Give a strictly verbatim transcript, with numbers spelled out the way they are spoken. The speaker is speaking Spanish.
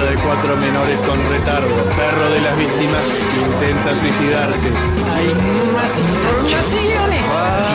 de cuatro menores con retardo. Perro de las víctimas intenta suicidarse. Hay más informaciones.